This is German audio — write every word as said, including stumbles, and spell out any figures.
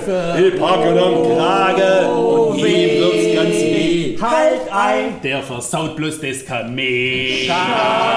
Il pack ihn am Krage und ihm wird's ganz weh. Halt ein! Der versaut bloß das Kamel. Schade.